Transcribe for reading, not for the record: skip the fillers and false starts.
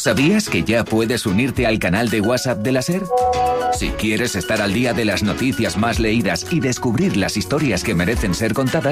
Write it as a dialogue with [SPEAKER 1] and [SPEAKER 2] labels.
[SPEAKER 1] ¿Sabías que ya puedes unirte al canal de WhatsApp de la SER? Si quieres estar al día de las noticias más leídas y descubrir las historias que merecen ser contadas,